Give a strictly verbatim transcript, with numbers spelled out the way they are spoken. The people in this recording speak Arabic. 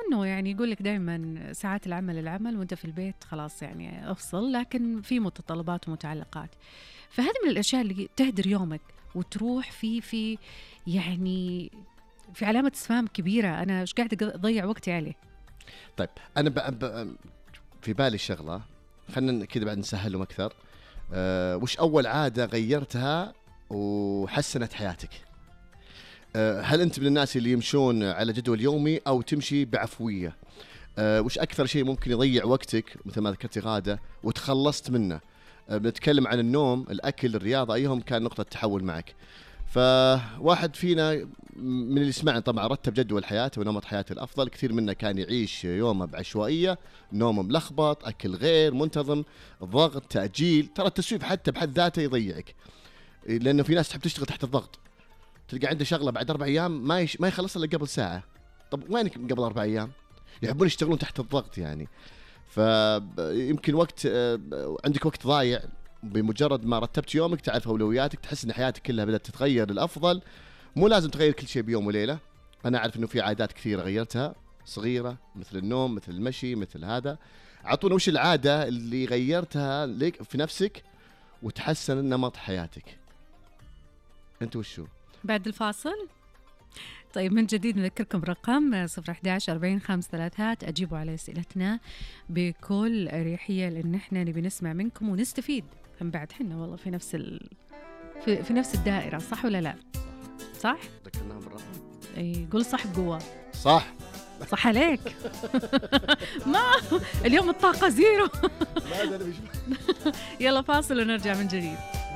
انه يعني يقول لك دائما ساعات العمل العمل وانت في البيت خلاص يعني افصل، لكن في متطلبات ومتعلقات. فهذه من الاشياء اللي تهدر يومك وتروح في في يعني في علامة استفهام كبيرة. انا ايش قاعد اضيع وقتي عليه؟ طيب انا ب... ب... في بالي الشغله، خلينا كذا بعد نسهلهم اكثر. أه وش اول عاده غيرتها وحسنت حياتك؟ أه هل انت من الناس اللي يمشون على جدول يومي او تمشي بعفويه؟ أه وش اكثر شيء ممكن يضيع وقتك مثل ما ذكرتي غاده وتخلصت منه؟ أه بنتكلم عن النوم، الاكل، الرياضه، ايهم كان نقطه تحول معك؟ فواحد فينا من اللي سمعنا طبعا رتب جدول حياته ونمط حياته الأفضل. كثير منا كان يعيش يومه بعشوائية، نوم ملخبط، أكل غير منتظم، ضغط، تأجيل. ترى التسويف حتى بحد ذاته يضيعك، لأنه في ناس تحب تشتغل تحت الضغط، تلقى عنده شغلة بعد أربع أيام ما يش... ما يخلص إلا قبل ساعة. طب وينك قبل أربع أيام؟ يحبون يشتغلون تحت الضغط يعني. فيمكن وقت عندك وقت ضايع، بمجرد ما رتبت يومك تعرف أولوياتك، تحس إن حياتك كلها بدأت تتغير للأفضل. مو لازم تغير كل شيء بيوم وليلة. أنا أعرف إنه في عادات كثيرة غيرتها صغيرة، مثل النوم، مثل المشي، مثل هذا. عطونا وش العادة اللي غيرتها لك في نفسك وتحسن نمط حياتك؟ أنت وشو؟ بعد الفاصل. طيب من جديد نذكركم رقم صفر أحد عشر أربعين خمسة ثلاثات، أجيبوا على أسئلتنا بكل أريحية، لأن إحنا نبي نسمع منكم ونستفيد. هم بعد حنا والله في نفس ال... في, في نفس الدائرة، صح ولا لا؟ صح؟ ذكرناهم بالرقم. اي قول صح بقوة. صح صح عليك. ما اليوم الطاقة زيرو. يلا فاصل ونرجع من جديد.